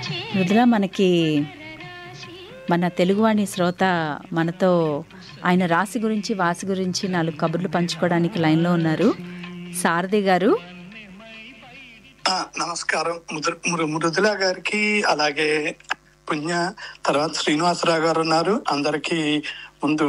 మృదుల, మనకి మన తెలుగువాణి శ్రోత మనతో ఆయన రాశి గురించి వాసి గురించి 4 కబుర్లు పంచుకోవడానికి లైన్లో ఉన్నారు. సారథి గారు, నమస్కారం. మృదుల గారికి, అలాగే పుణ్య, తర్వాత శ్రీనివాసరావు గారు ఉన్నారు. అందరికీ ముందు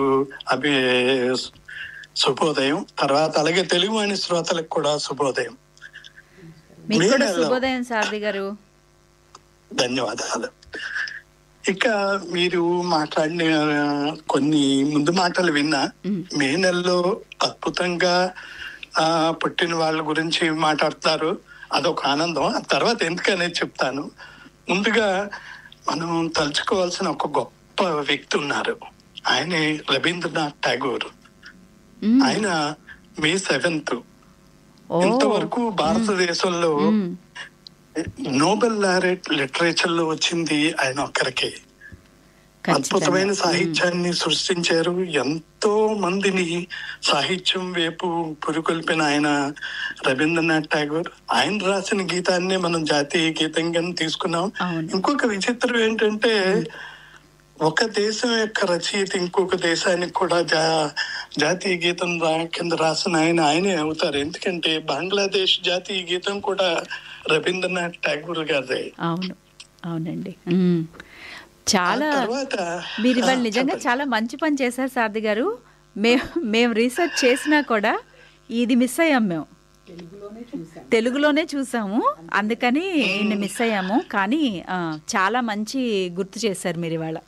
శుభోదయం. తర్వాత అలాగే తెలుగువాణి శ్రోతలకు కూడా శుభోదయం. మీకు కూడా శుభోదయం సారథి గారు. ధన్యవాదాలు. ఇక మీరు మాట్లాడిన కొన్ని ముందు మాటలు విన్నా. మే నెలలో అద్భుతంగా పుట్టిన వాళ్ళ గురించి మాట్లాడతారు, అదొక ఆనందం. ఆ తర్వాత ఎందుకనేది చెప్తాను. ముందుగా మనం తలుచుకోవాల్సిన ఒక గొప్ప వ్యక్తి ఉన్నారు. ఆయనే రవీంద్రనాథ్ ఠాగూర్. ఆయన మే 7th ఇంతవరకు భారతదేశంలో నోబెల్ లారెట్ లిటరేచర్ లో వచ్చింది ఆయన ఒక్కరికే. అద్భుతమైన సాహిత్యాన్ని సృష్టించారు. ఎంతో మందిని సాహిత్యం వైపు పురుకొల్పిన ఆయన రవీంద్రనాథ్ ఠాగూర్. ఆయన రాసిన గీతాన్నే మనం జాతీయ గీతంగా తీసుకున్నాం. ఇంకొక విచిత్రం ఏంటంటే, ఒక దేశం యొక్క రచయిత ఇంకొక దేశానికి కూడా జాతీయ గీతం కింద రాసిన ఆయనే అవుతారు. ఎందుకంటే బంగ్లాదేశ్ జాతీయ గీతం కూడా రవీంద్రనాథ్ ఠాగూర్ గారిదే. అవునండి. చాలా మీరు ఇవాళ నిజంగా చాలా మంచి పని చేశారు సారథి గారు. మేము రీసెర్చ్ చేసినా కూడా ఇది మిస్ అయ్యాం. మేము తెలుగులోనే చూసాము, అందుకని ఈయన మిస్ అయ్యాము. కానీ చాలా మంచి గుర్తు చేశారు మీరు ఇవాళ.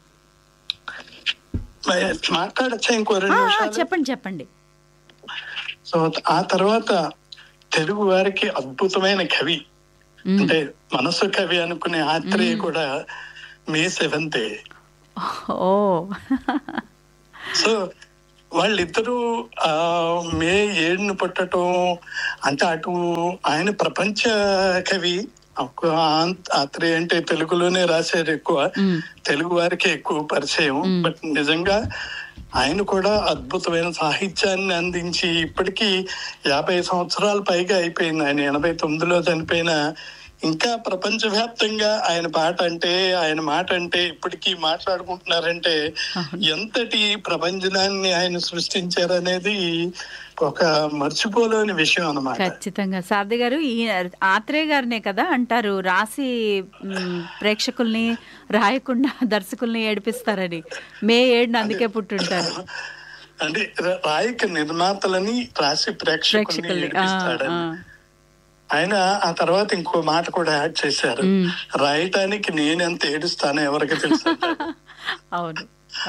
మాట్లాడచ్చా ఇంకో 2 నిమిషాలు? చెప్పండి. సో ఆ తర్వాత తెలుగు వారికి అద్భుతమైన కవి, అంటే మనసు కవి అనుకునే ఆత్రేయ కూడా మే 7th. సో వాళ్ళిద్దరూ మే 7ను పుట్టడం అంటే, అటు ఆయన ప్రపంచ కవి, ఆత్రేయ అంటే తెలుగులోనే రాశారు ఎక్కువ, తెలుగు వారికి ఎక్కువ పరిచయం. బట్ నిజంగా ఆయన కూడా అద్భుతమైన సాహిత్యాన్ని అందించి ఇప్పటికీ 50 సంవత్సరాల పైగా అయిపోయింది. ఆయన 89లో చనిపోయిన ఇంకా ప్రపంచవ్యాప్తంగా ఆయన పాట అంటే, ఆయన మాట అంటే ఇప్పటికీ మాట్లాడుకుంటున్నారంటే ఎంతటి ప్రపంచాన్ని ఆయన సృష్టించారనేది ఒక మర్చిపోలేని విషయం అన్నమాట. ఖచ్చితంగా సారథి గారు, ఈ ఆత్రేయ గారినే కదా అంటారు రాసి ప్రేక్షకుల్ని రాయకుండా దర్శకుల్ని ఏడిపిస్తారని. మే 7న అందుకే పుట్టుంటారు. అంటే రాయక నిర్మాతలని రాసి ప్రేక్షకుల్ని ఏడిపిస్తాడని. ఆయన ఆ తర్వాత ఇంకో మాట కూడా యాడ్ చేశారు, రాయటానికి నేనెంత ఏడుస్తానో ఎవరికి తెలుసు. అవును.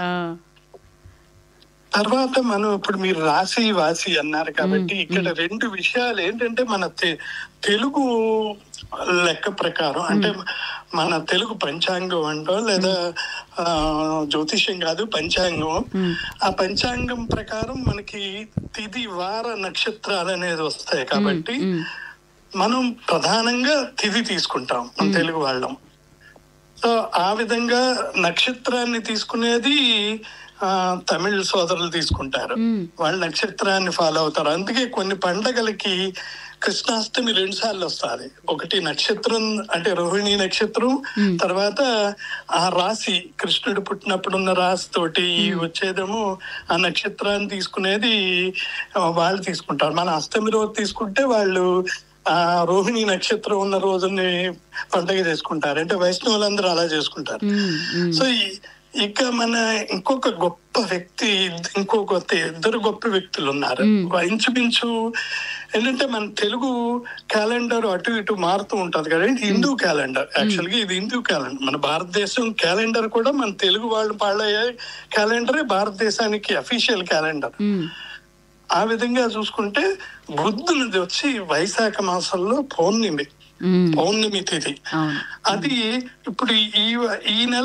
తర్వాత మనం ఇప్పుడు మీరు రాసి వాసి అన్నారు కాబట్టి ఇక్కడ 2 విషయాలు ఏంటంటే, మన తెలుగు లెక్క ప్రకారం, అంటే మన తెలుగు పంచాంగం అంటో లేదా జ్యోతిష్యం కాదు, పంచాంగం. ఆ పంచాంగం ప్రకారం మనకి తిథి వార నక్షత్రాలు అనేది వస్తాయి. కాబట్టి మనం ప్రధానంగా తిథి తీసుకుంటాం మన తెలుగు వాళ్ళం. సో ఆ విధంగా నక్షత్రాన్ని తీసుకునేది తమిళ సోదరులు తీసుకుంటారు. వాళ్ళ నక్షత్రాన్ని ఫాలో అవుతారు. అందుకే కొన్ని పండగలకి కృష్ణాష్టమి 2 సార్లు వస్తుంది. ఒకటి నక్షత్రం అంటే రోహిణి నక్షత్రం, తర్వాత ఆ రాశి కృష్ణుడు పుట్టినప్పుడున్న రాశి తోటి వచ్చేదేమో ఆ నక్షత్రాన్ని తీసుకునేది వాళ్ళు తీసుకుంటారు. మన అష్టమి రోజు తీసుకుంటే వాళ్ళు ఆ రోహిణి నక్షత్రం ఉన్న రోజుని పండగ చేసుకుంటారు. అంటే వైష్ణవులందరూ అలా చేసుకుంటారు. సో ఇక మన ఇంకొక గొప్ప వ్యక్తి, ఇద్దరు గొప్ప వ్యక్తులు ఉన్నారు. ఇంచుమించు ఏంటంటే, మన తెలుగు క్యాలెండర్ అటు ఇటు మారుతూ ఉంటది కదా, హిందూ క్యాలెండర్. యాక్చువల్గా ఇది హిందూ క్యాలెండర్. మన భారతదేశం క్యాలెండర్ కూడా మన తెలుగు వాళ్ళు పాడయ్యే క్యాలెండరే భారతదేశానికి అఫీషియల్ క్యాలెండర్. ఆ విధంగా చూసుకుంటే బుద్ధునిది వచ్చి వైశాఖ మాసంలో పౌర్ణమి తిథి. అది ఇప్పుడు ఈ నెల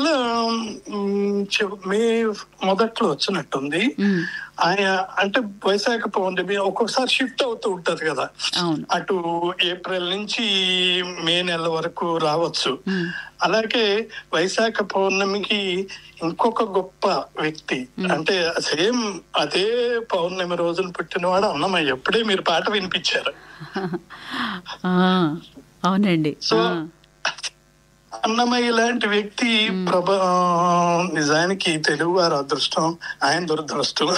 మే మొదట్లో వచ్చినట్టుంది. ఆయన అంటే వైశాఖ పౌర్ణమి ఒక్కొక్కసారి షిఫ్ట్ అవుతూ ఉంటది కదా, అటు ఏప్రిల్ నుంచి మే నెల వరకు రావచ్చు. అలాగే వైశాఖ పౌర్ణమికి ఇంకొక గొప్ప వ్యక్తి, అంటే సేమ్ అదే పౌర్ణమి రోజున పుట్టినవాడు అన్నమయ్య. ఎప్పుడే మీరు పాట వినిపించారు. అవునండి. సో అన్నమయ్య లాంటి వ్యక్తి నిజానికి తెలుగు వారి అదృష్టం, ఆయన దురదృష్టం.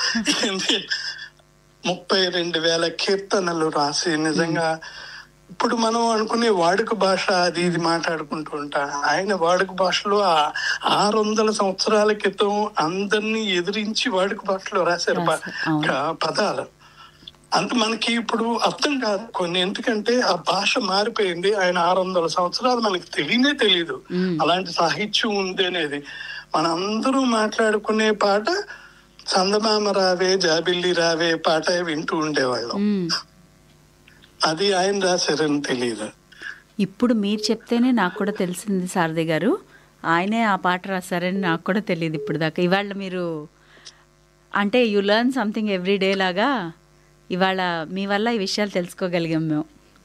32,000 కీర్తనలు రాసి నిజంగా ఇప్పుడు మనం అనుకునే వాడుక భాష అది ఇది మాట్లాడుకుంటూ ఉంటాం. ఆయన వాడుక భాషలో 600 సంవత్సరాల క్రితం అందరినీ ఎదిరించి వాడుక భాషలో రాశారు పదాలు. అంత మనకి ఇప్పుడు అర్థం కాదు కొన్ని, ఎందుకంటే ఆ భాష మారిపోయింది. ఆయన 600 సంవత్సరాలు మనకి తెలియదు అలాంటి సాహిత్యం ఉంది అనేది. మనందరూ మాట్లాడుకునే పాట చందమామ రావే జాబిల్లి రావే పాట వింటూ ఉండేవాళ్ళం. అది ఆయన రాశారని తెలియదు. ఇప్పుడు మీరు చెప్తేనే నాకు కూడా తెలిసింది సారథి గారు, ఆయనే ఆ పాట రాశారని నాకు కూడా తెలియదు ఇప్పుడు దాకా. ఇవాళ మీరు అంటే you learn something every day లాగా ఇవాళ మీ వల్ల ఈ విషయాలు తెలుసుకోగలిగాం మేము.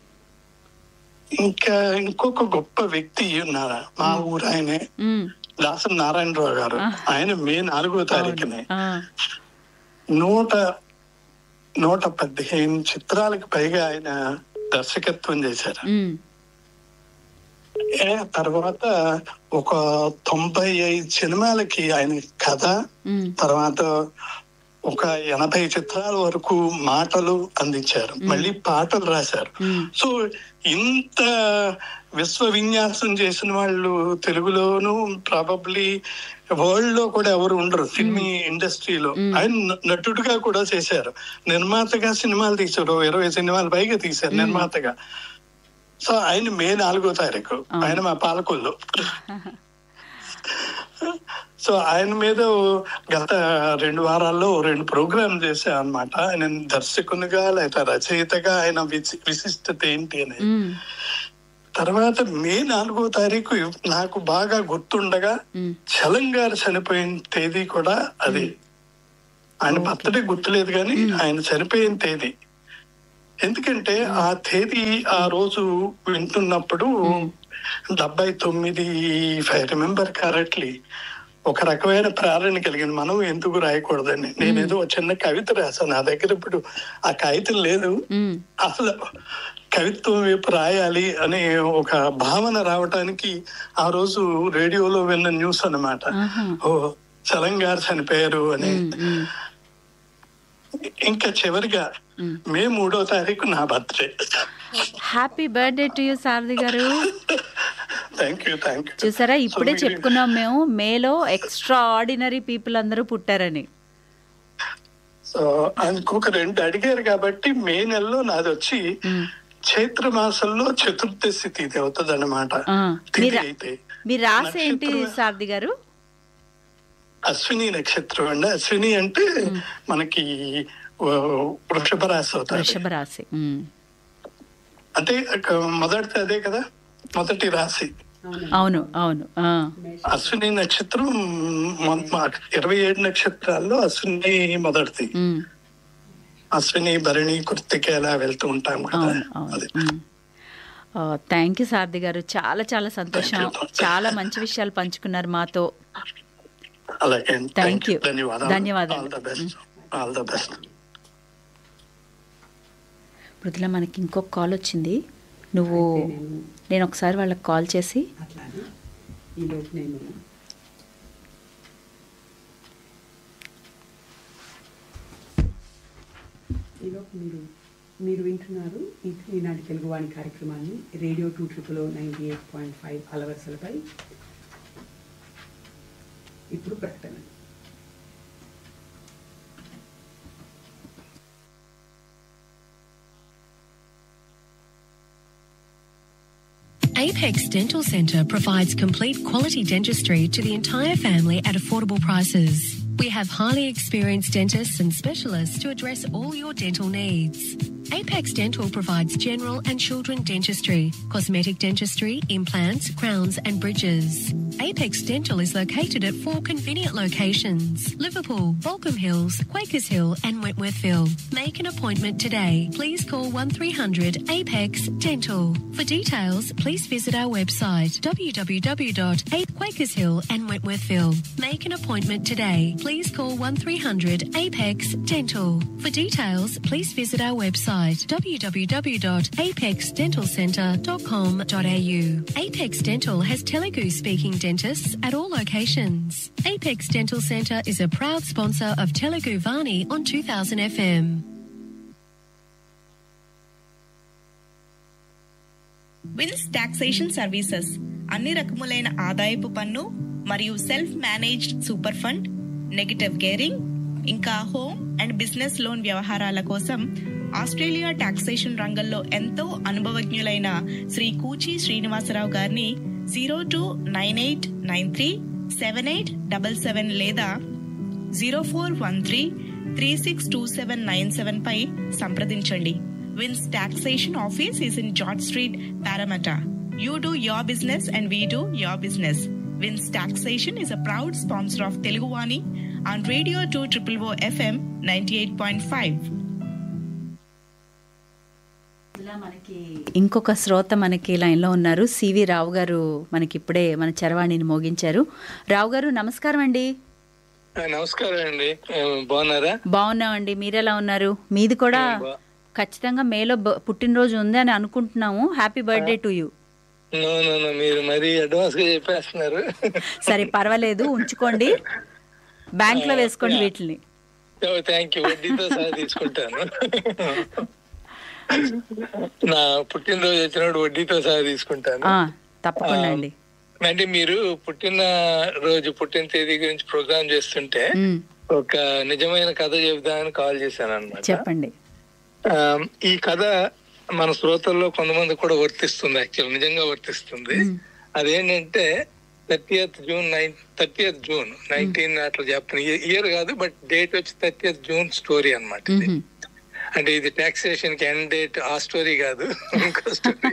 ఇంకా ఇంకొక గొప్ప వ్యక్తి ఉన్నారా మా ఊరు, ఆయనే దాసరి నారాయణరావు గారు. ఆయన మే 4వ తారీఖునే 115 చిత్రాలకు పైగా ఆయన దర్శకత్వం చేశారు. తర్వాత ఒక 95 సినిమాలకి ఆయన కథ, తర్వాత ఒక 80 చిత్రాల వరకు మాటలు అందించారు, మళ్ళీ పాటలు రాశారు. సో ఇంత విశ్వ విన్యాసం చేసిన వాళ్ళు తెలుగులోను ప్రాబబ్లీ వరల్డ్ లో కూడా ఎవరు ఉండరు సినిమా ఇండస్ట్రీలో. ఆయన నటుడుగా కూడా చేశారు, నిర్మాతగా సినిమాలు తీశారు, 20 సినిమాలు పైగా తీశారు నిర్మాతగా. సో ఆయన మే 4వ తారీఖు ఆయన మా పాలకొల్లు. సో ఆయన మీద గత 2 వారాల్లో 2 ప్రోగ్రామ్ చేశా అనమాట. ఆయన దర్శకునిగా లేదా రచయితగా ఆయన విశిష్టత ఏంటి అనేది. తర్వాత మే 4వ తారీఖు నాకు బాగా గుర్తుండగా చలం గారు చనిపోయిన తేదీ కూడా అది. ఆయన బర్త్డే గుర్తులేదు కానీ ఆయన చనిపోయిన తేదీ. ఎందుకంటే ఆ తేదీ ఆ రోజు వింటున్నప్పుడు 79, ఇఫ్ ఐ రిమెంబర్ కరెక్ట్లీ, ఒక రకమైన ప్రేరణ కలిగింది మనం ఎందుకు రాయకూడదని. నేనేదో చిన్న కవిత రాశాను, నా దగ్గర ఇప్పుడు ఆ కాగితం లేదు. అసలు కవిత్వం వైపు రాయాలి అనే ఒక భావన రావటానికి ఆ రోజు రేడియోలో విన్న న్యూస్ అన్నమాట. ఓ చలం గారు చనిపోయారు అని. ఇంకా చివరిగా మే 3వ తారీఖు నా birthday. Happy birthday to you సారథి గారు. Thank you. చూసారా, ఇప్పుడే చెప్పుకున్నాం మేము మేలో ఎక్స్ట్రా ఆర్డినరీ పీపుల్ అందరూ పుట్టారని. సో ఇంకొక 2 అడిగారు కాబట్టి మే నెలలో నాది వచ్చి చైత్ర మాసంలో చతుర్దశి తిథి అవుతుంది అన్నమాట. మీ రాశి ఏంటి సారథి గారు? అశ్విని నక్షత్రం అండి. అశ్విని అంటే మనకి వృషభ రాశి అవుతుంది. వృషభ రాశి అంటే మొదటిది అదే కదా, మొదటి రాశి. అవును అవును. అశ్విని నక్షత్రం 27 నక్షత్రాల్లో అశ్విని మొదటిది. అశ్విని భరణి కృత్తిక ఎలా వెళ్తూ ఉంటాం కదా. థ్యాంక్ యూ సారథి గారు, చాలా చాలా సంతోషం, చాలా మంచి విషయాలు పంచుకున్నారు మాతో. అలాగే, థ్యాంక్ యూ, ధన్యవాదాలు. మృదుల, మనకి ఇంకొక కాల్ వచ్చింది. నేను ఒకసారి వాళ్ళకి కాల్ చేసి మీరు వింటున్నారు ఈనాటి తెలుగువాణి కార్యక్రమాన్ని రేడియో 299.5 అలవరుసలపై. ఇప్పుడు ప్రకటన. Apex Dental Centre provides complete quality dentistry to the entire family at affordable prices. We have highly experienced dentists and specialists to address all your dental needs. Apex Dental provides general and children dentistry, cosmetic dentistry, implants, crowns and bridges. Apex Dental is located at 4 convenient locations: Liverpool, Balcombe Hills, Quakers Hill and Wentworthville. Make an appointment today. Please call 1300 Apex Dental. For details, please visit our website www.quakershill and Wentworthville. Make an appointment today. Please call 1300 Apex Dental. For details, please visit our website website www.apexdentalcentre.com.au. Apex Dental has Telugu-speaking dentists at all locations. Apex Dental Centre is a proud sponsor of Telugu Vani on 2000 FM. Wins taxation services అన్ని రకములైన ఆదాయపు పన్ను మరియు self managed super fund, negative gearing, ఇంకా home and business loan వ్యవహారాల కోసం Australia taxation రంగంలో ఎంతో అనుభవజ్ఞులైన శ్రీ కూచి శ్రీనివాసరావు గారిని 0298937877 లేదా 0413362797 పై సంప్రదించండి. Wins Taxation Office is in George Street, Parramatta. You do your business and we do your business. Wins Taxation is a proud sponsor of Telugu Vani on Radio 200 FM 98.5. ఇంకొక శ్రోత మనకి లైన్లో ఉన్నారు. సివి రావు గారు మనకి ఇప్పుడే మన చరవాణిని మోగించారు. రావు గారు నమస్కారం అండి. నమస్కారం అండి, బాగున్నారా? బాగున్నామండి, మీరెలా ఉన్నారు? మీది కూడా ఖచ్చితంగా మేలో పుట్టినరోజు ఉంది అని అనుకుంటున్నాము. Happy birthday to you. మీరు మరీ అడ్వాన్స్ గా చెప్పేస్తున్నారు. సరే పర్వాలేదు, ఉంచుకోండి, బ్యాంక్ లో వేసుకోండి వీటిని. థ్యాంక్ యూ, వడ్డీతో సహా తీసుకుంటాను. నా పుట్టినరోజు వచ్చినప్పుడు వడ్డీతో సహా తీసుకుంటాను. తప్పకుండా అండి. అంటే మీరు పుట్టిన తేదీ గురించి ప్రోగ్రామ్ చేస్తుంటే ఒక నిజమైన కథ చెబుదామని కాల్ చేశాను అన్నమాట. చెప్పండి. ఈ కథ మన శ్రోతల్లో కొంతమంది కూడా వర్తిస్తుంది, యాక్చువల్ నిజంగా వర్తిస్తుంది. అదేంటంటే 30th June 19 అట్లా చెప్తాను, ఇయర్ కాదు బట్ డేట్ వచ్చి 30th June స్టోరీ అన్నమాట. ఇది అంటే ఇది టాక్సేషన్ కి ఎండ్ డేట్ ఆ స్టోరీ కాదు, ఇంకో స్టోరీ.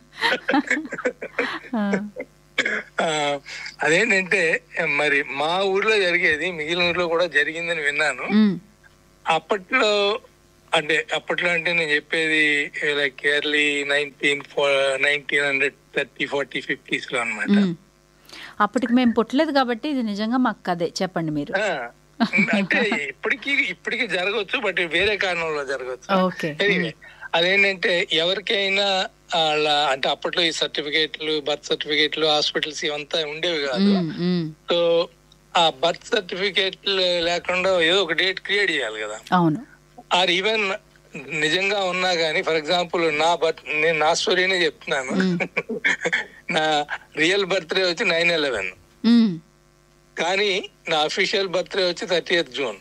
అదేంటంటే మరి మా ఊర్లో జరిగేది మిగిలిన ఊర్లో కూడా జరిగిందని విన్నాను. అప్పట్లో అంటే నేను చెప్పేది like early 1930s 40s 50s లో అన్నమాట. అప్పటికి మేము పుట్టలేదు కాబట్టి ఇది నిజంగా మాకు కదే. చెప్పండి మీరు. అంటే ఇప్పటికి జరగవచ్చు, బట్ వేరే కారణంలో జరగవచ్చు. అదేంటంటే ఎవరికైనా అలా అంటే అప్పట్లో ఈ సర్టిఫికేట్లు, బర్త్ సర్టిఫికేట్లు, హాస్పిటల్స్ ఇవంతా ఉండేవి కాదు. సో ఆ బర్త్ సర్టిఫికేట్లు లేకుండా ఏదో ఒక డేట్ క్రియేట్ చేయాలి కదా. అవును. ఆర్ ఈవెన్ నిజంగా ఉన్నా గానీ, ఫర్ ఎగ్జాంపుల్ నేను నా స్టోరీనే చెప్తున్నాను. నా రియల్ బర్త్డే వచ్చి 9/11, కానీ నా అఫీషియల్ బర్త్డే వచ్చి 30th June.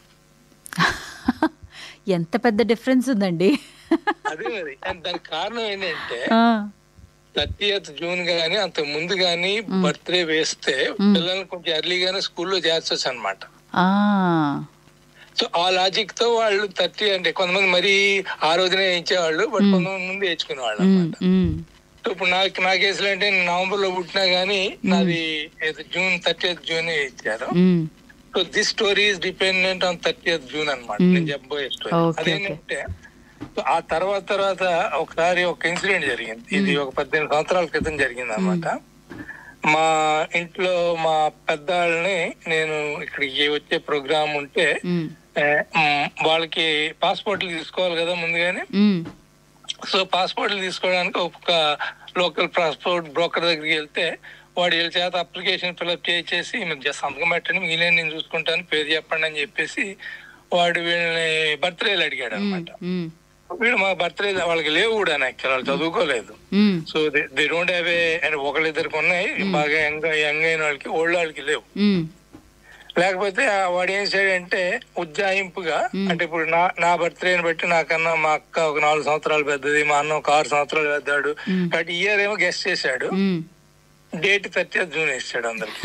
ఎంత పెద్ద డిఫరెన్స్ ఉందండి. అదే మరి. దానికి కారణం ఏంటంటే 30th June గానీ అంత ముందు గానీ బర్త్డే వేస్తే పిల్లల్ని కొంచెం ఎర్లీగానే స్కూల్లో చేర్చొచ్చు అనమాట. సో ఆ లాజిక్ తో వాళ్ళు 30 అంటే కొంతమంది మరీ ఆ రోజునే ఇచ్చేవాళ్ళు, బట్ కొంతమంది ముందు వేయించుకునేవాళ్ళు అనమాట. సో ఇప్పుడు నా కేసులో అంటే నవంబర్ లో పుట్టినా గానీ నాది June 30th June ఇచ్చారు. So this story is dependent on 30th June అనమాట, నేను చెప్పబోయే స్టోరీ. అదేంటంటే ఆ తర్వాత ఒకసారి ఒక ఇన్సిడెంట్ జరిగింది. ఇది ఒక 18 సంవత్సరాల క్రితం జరిగింది అనమాట. మా ఇంట్లో మా పెద్దవాళ్ళని నేను ఇక్కడికి వచ్చే ప్రోగ్రామ్ ఉంటే వాళ్ళకి పాస్పోర్ట్లు తీసుకోవాలి కదా ముందుగానే. సో పాస్పోర్ట్లు తీసుకోవడానికి ఒక లోకల్ పాస్పోర్ట్ బ్రోకర్ దగ్గరికి వెళ్తే వాడు వీళ్ళ చేత అప్లికేషన్ ఫిల్అప్ చేసి జస్ట్ సంతకం పెట్టండి, మిగిలిన నేను చూసుకుంటాను, పేరు చెప్పండి అని చెప్పేసి వాడు వీళ్ళని బర్త్డేలు అడిగాడు అనమాట. వీడు మా బర్త్డే వాళ్ళకి లేవు కూడా, యాక్చువల్ వాళ్ళు చదువుకోలేదు. So they don't have and ఒకళ్ళిద్దరికి ఉన్నాయి, బాగా యంగ్ అయిన వాళ్ళకి, ఓల్డ్ వాళ్ళకి లేవు. లేకపోతే వాడు ఏం చేయాడంటే ఉజ్జాయింపుగా, అంటే ఇప్పుడు నా బర్త్డేని బట్టి నాకన్నా మా అక్క ఒక 4 సంవత్సరాలు పెద్దది, మా అన్న ఒక 6 సంవత్సరాలు పెద్దాడు, కాబట్టి ఇయర్ ఏమో గెస్ట్ చేశాడు, డేట్ 30th June ఇచ్చాడు అందరికి.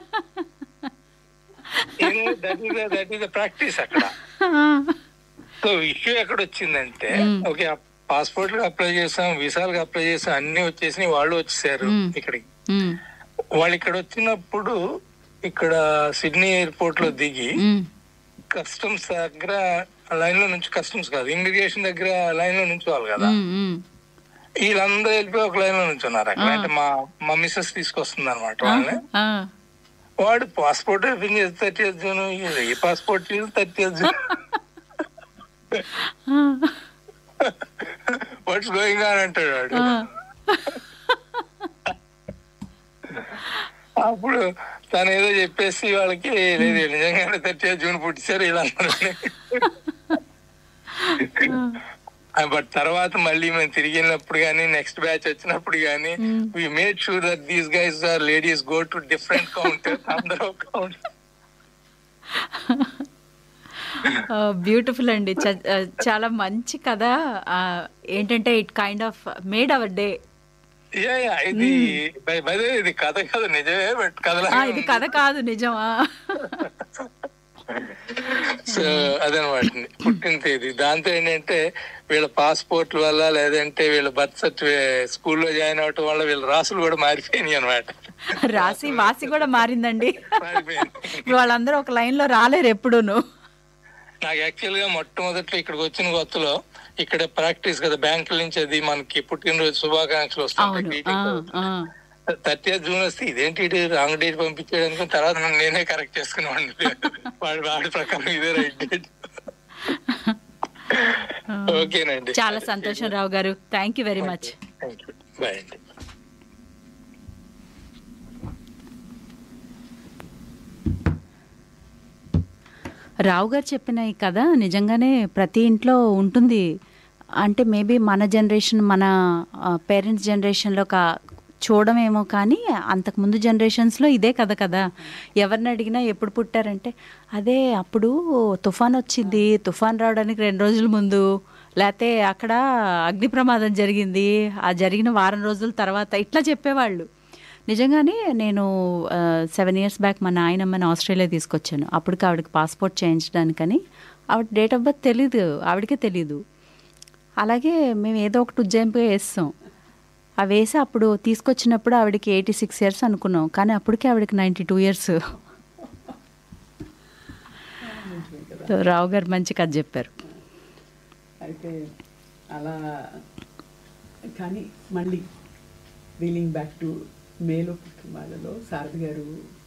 దట్ ఈస్ ద ప్రాక్టీస్ అక్కడ. సో ఇష్యూ ఎక్కడ వచ్చిందంటే, ఓకే పాస్పోర్ట్ అప్లై చేసాం, వీసాలకు అప్లై చేసాం, అన్ని వచ్చేసి వాళ్ళు వచ్చేసారు ఇక్కడికి. వాళ్ళు ఇక్కడ వచ్చినప్పుడు ఇక్కడ సిడ్నీ ఎయిర్పోర్ట్ లో దిగి కస్టమ్స్ దగ్గర లైన్ లో నుంచి, కస్టమ్స్ కాదు ఇమిగ్రేషన్ దగ్గర లైన్ లో నుంచోవాలి కదా, వీళ్ళందరూ వెళ్ళిపోయి ఒక లైన్ లో నుంచున్నారు అక్కడ. అంటే మా మిస్సెస్ తీసుకొస్తుంది అనమాట వాళ్ళని. వాడు పాస్పోర్ట్ ఓపెన్ చేసి 30th June, A passport 30th June. What's going on అంటాడు వాడు. అప్పుడు తను ఏదో చెప్పేసి వాళ్ళకి లేదు నిజంగానే 30th జూన్ పుట్టిసారు ఇలా అన్నారు. బట్ తర్వాత మళ్ళీ మేము తిరిగి వెళ్ళినప్పుడు కానీ నెక్స్ట్ బ్యాచ్ వచ్చినప్పుడు కానీ we made sure that these guys are ladies go to different counter. అందరూ కౌంటర్. బ్యూటిఫుల్ అండి, చాలా మంచి కథ. ఏంటంటే it kind of made our day. ఇది కథ కాదు నిజమే, బట్ కథలా ఇది కథ కాదు నిజమా. సో అదనమాట పుట్టిన తేదీ. దాంతో ఏంటంటే వీళ్ళ పాస్పోర్ట్ల వల్ల లేదంటే వీళ్ళ బర్త్ సర్టిఫికేట్ స్కూల్లో జాయిన్ అవటం వల్ల వీళ్ళ రాసులు కూడా మారిపోయినాయి అనమాట. రాసి వాసి కూడా మారిందండి. వాళ్ళందరూ ఒక లైన్ లో రాలేరు ఎప్పుడూను. నాకు యాక్చువల్ గా మొట్టమొదట్లో ఇక్కడికి వచ్చిన కొత్తలో ఇక్కడ ప్రాక్టీస్ కదా బ్యాంకుల నుంచి అది మనకి పుట్టినరోజు శుభాకాంక్షలు వస్తాయి. 30th జూన్ వస్తే ఇదేంటి రాంగ్ డేట్ పంపించాడు అనుకున్న తర్వాత నేనే కరెక్ట్ చేసుకున్నాను. వాడి ప్రకారం ఇదే రైట్ డేట్. ఓకేనండి, చాలా సంతోషం రావు గారు, thank you very much. Bye అండి. రావు గారు చెప్పిన ఈ కథ నిజంగానే ప్రతి ఇంట్లో ఉంటుంది. అంటే మేబీ మన జనరేషన్, మన పేరెంట్స్ జనరేషన్లో చూడమేమో, కానీ అంతకుముందు జనరేషన్స్లో ఇదే కథ కదా. ఎవరిని అడిగినా ఎప్పుడు పుట్టారంటే అదే అప్పుడు తుఫాన్ వచ్చింది, తుఫాన్ రావడానికి 2 రోజుల ముందు, లేకపోతే అక్కడ అగ్ని ప్రమాదం జరిగింది, ఆ జరిగిన వారం రోజుల తర్వాత, ఇట్లా చెప్పేవాళ్ళు. నిజంగానే నేను 7 years బ్యాక్ మా నాయనమ్మని ఆస్ట్రేలియా తీసుకొచ్చాను. అప్పటికి ఆవిడకి పాస్పోర్ట్ చేయించడానికని. ఆవిడ డేట్ ఆఫ్ బర్త్ తెలీదు, ఆవిడకే తెలీదు. అలాగే మేము ఏదో ఒకటి ఉజ్జాయింపుగా వేస్తాం. అవి వేసి అప్పుడు తీసుకొచ్చినప్పుడు ఆవిడకి 86 years అనుకున్నాం, కానీ అప్పటికే ఆవిడకి 92 years. రావు గారు మంచి కథ చెప్పారు. అయితే అలా కానీ మళ్ళీ రీలింగ్ బ్యాక్ టు మేలో పుట్టిన వాళ్ళలో శారద గారు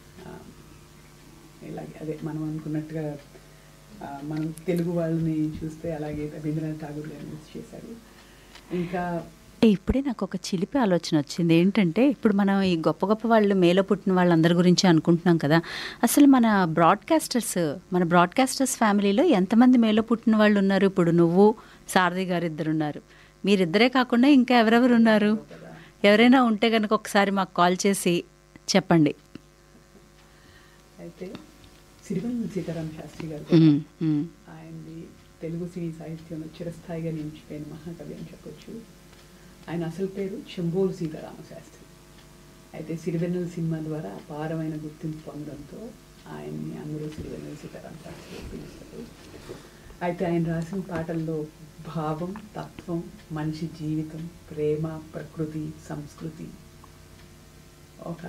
ఇలాగే అదే మనం అనుకున్నట్టుగా మనం తెలుగు వాళ్ళని చూస్తే అలాగే రవీంద్రనాథ్ ఠాగూర్ గారు యూజ్ చేశారు. ఇంకా ఇప్పుడే నాకు ఒక చిలిపి ఆలోచన వచ్చింది. ఏంటంటే ఇప్పుడు మనం ఈ గొప్ప గొప్ప వాళ్ళు మేలో పుట్టిన వాళ్ళందరి గురించి అనుకుంటున్నాం కదా. అసలు మన బ్రాడ్కాస్టర్స్ ఫ్యామిలీలో ఎంతమంది మేలో పుట్టిన వాళ్ళు ఉన్నారు? ఇప్పుడు నువ్వు, శారది గారు ఇద్దరున్నారు. మీరిద్దరే కాకుండా ఇంకా ఎవరెవరు ఉన్నారు? ఎవరైనా ఉంటే కనుక ఒకసారి మాకు కాల్ చేసి చెప్పండి. అయితే సిరివెన్నెల సీతారామ శాస్త్రి గారు ఆయన్ని తెలుగు సినీ సాహిత్యంలో చిరస్థాయిగా నిలిచిపోయిన మహాకవి అని చెప్పొచ్చు. ఆయన అసలు పేరు చెంబోలు సీతారామ శాస్త్రి. అయితే సిరివెన్నెల సినిమా ద్వారా అపారమైన గుర్తింపు పొందడంతో ఆయన్ని అందరూ సిరివెన్నెల సీతారామ శాస్త్రి పిలుస్తారు. అయితే ఆయన రాసిన పాటల్లో భావం, తత్వం, మనిషి జీవితం, ప్రేమ, ప్రకృతి, సంస్కృతి ఒక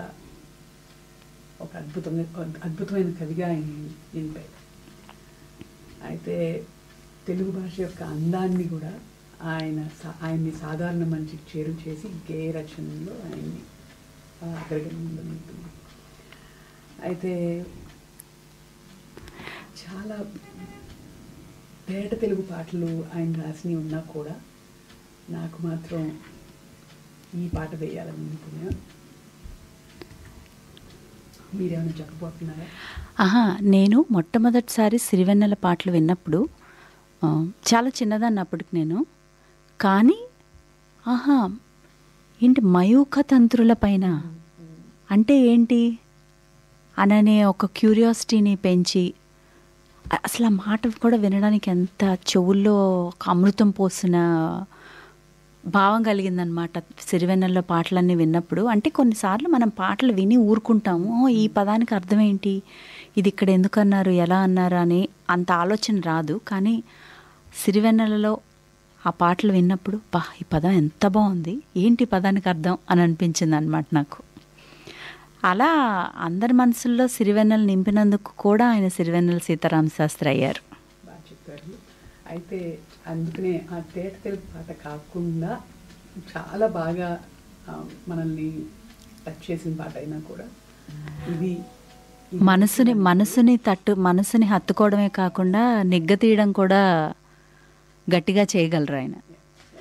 అద్భుతమైన కవిగా ఆయన నిలిపారు. అయితే తెలుగు భాష యొక్క అందాన్ని కూడా ఆయన్ని సాధారణ మనిషికి చేరు చేసి గేయ రచనలో ఆయన్ని అగ్రగణ్యంలో నిలిపింది. అయితే చాలా పేట తెలుగు పాటలు ఆయన రాసినవి ఉన్నా కూడా నాకు మాత్రం ఈ పాట వేయాలని అనుకున్నా. మీరేమైనా చెప్పబోతున్నారా? నేను మొట్టమొదటిసారి సిరివెన్నెల పాటలు విన్నప్పుడు చాలా చిన్నదాన్ని అప్పటికి నేను. కానీ ఏంటి మయూఖ తంత్రుల పైన అంటే ఏంటి అననే ఒక క్యూరియాసిటీని పెంచి అసలు ఆ మాట కూడా వినడానికి ఎంత చెవుల్లో అమృతం పోసిన భావం కలిగిందనమాట సిరివెన్నెల్లో పాటలన్నీ విన్నప్పుడు. అంటే కొన్నిసార్లు మనం పాటలు విని ఊరుకుంటాము, ఈ పదానికి అర్థం ఏంటి, ఇది ఇక్కడ ఎందుకు అన్నారు, ఎలా అన్నారు అని అంత ఆలోచన రాదు. కానీ సిరివెన్నెలలో ఆ పాటలు విన్నప్పుడు ఈ పదం ఎంత బాగుంది, ఏంటి పదానికి అర్థం అని అనిపించింది అనమాట నాకు. అలా అందరి మనసుల్లో సిరివెన్నెలు నింపినందుకు కూడా ఆయన సిరివెన్నెల సీతారామ శాస్త్రి అయ్యారు. బాగా చెప్పారు. అయితే అందుకనే ఆ తేట తెలుగు పాట కాకుండా చాలా బాగా మనల్ని టచ్ చేసిన పాట అయినా కూడా ఇది మనసుని హత్తుకోవడమే కాకుండా నిగ్గ తీయడం కూడా గట్టిగా చేయగలరు ఆయన.